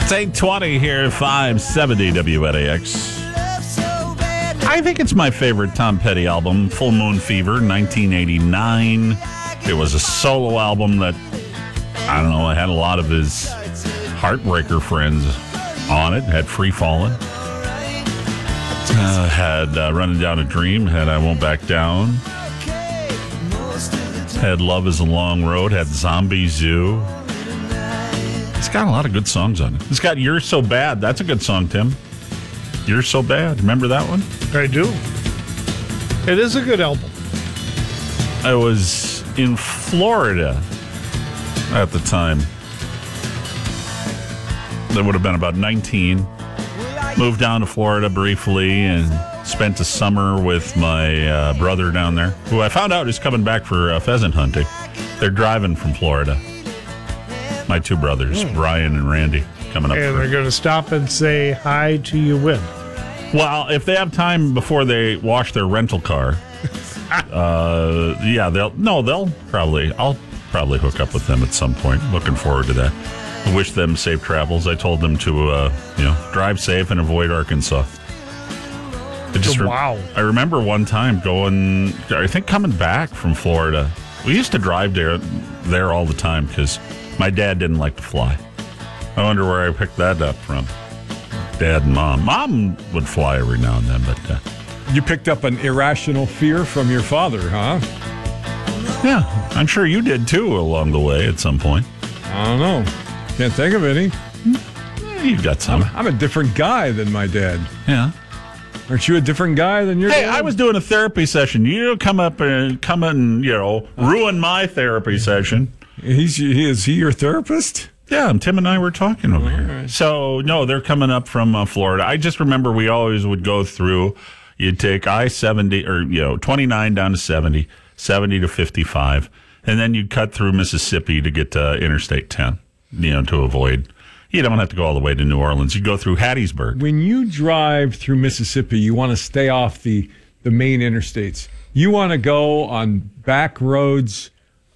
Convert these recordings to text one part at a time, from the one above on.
It's 8:20 here, 570 WNAX. I think it's my favorite Tom Petty album, Full Moon Fever, 1989. It was a solo album that, I don't know, it had a lot of his Heartbreaker friends on it. Had Free Fallin', had Running Down a Dream, had I Won't Back Down, had Love is a Long Road, had Zombie Zoo. It's got a lot of good songs on it. It's got You're So Bad. That's a good song, Tim. You're So Bad. Remember that one? I do. It is a good album. I was in Florida at the time. That would have been about 19. Moved down to Florida briefly and spent a summer with my brother down there, who I found out is coming back for pheasant hunting. They're driving from Florida. My two brothers, Brian and Randy, coming up. And they're going to stop and say hi to you when? Well, if they have time before they wash their rental car, they'll probably, I'll probably hook up with them at some point. Looking forward to that. I wish them safe travels. I told them to, drive safe and avoid Arkansas. Wow. I remember one time coming back from Florida. We used to drive there all the time because my dad didn't like to fly. I wonder where I picked that up from. Dad and Mom. Mom would fly every now and then, but... You picked up an irrational fear from your father, huh? Yeah, I'm sure you did, too, along the way at some point. I don't know. Can't think of any. You've got some. I'm a different guy than my dad. Yeah. Aren't you a different guy than your dad? Hey, I was doing a therapy session. You come and ruin my therapy session. Is he your therapist? Yeah, Tim and I were talking over here. Right. So, no, they're coming up from Florida. I just remember we always would go through, you'd take I-70, or, 29 down to 70, 70 to 55, and then you'd cut through Mississippi to get to Interstate 10, to avoid. You don't have to go all the way to New Orleans. You go through Hattiesburg. When you drive through Mississippi, you want to stay off the main interstates. You want to go on back roads,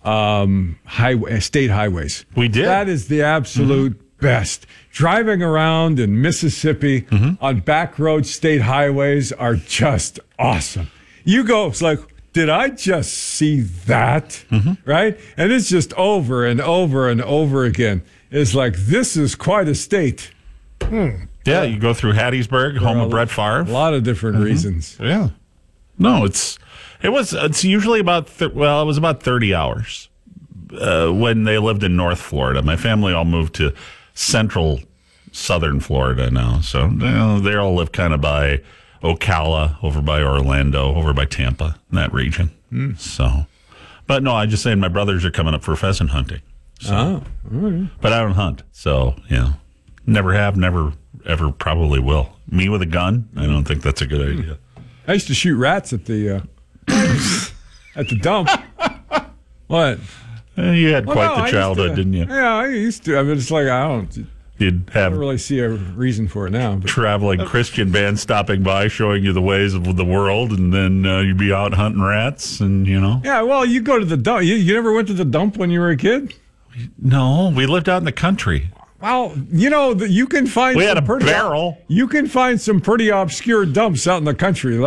state highways. We did. That is the absolute best. Driving around in Mississippi on back roads, state highways are just awesome. You go, it's like, did I just see that? Right? And it's just over and over and over again. It's like, this is quite a state. Yeah, you go through Hattiesburg, home of Brett Favre. A lot of different reasons. Yeah. No, it's usually about, it was about 30 hours when they lived in North Florida. My family all moved to southern Florida now. So they all live kind of by Ocala, over by Orlando, over by Tampa, in that region. So, but no, I'm just saying my brothers are coming up for pheasant hunting. So, all right. But I don't hunt. So, never have, never, ever probably will. Me with a gun? I don't think that's a good idea. I used to shoot rats at the dump. What? You had quite the childhood, didn't you? Yeah, I used to. I mean, it's like I don't really see a reason for it now. But. Traveling Christian band stopping by, showing you the ways of the world, and then you'd be out hunting rats, and Yeah, well, you go to the dump. You never went to the dump when you were a kid? No, we lived out in the country. Well, you can find. We had a barrel. You can find some pretty obscure dumps out in the country.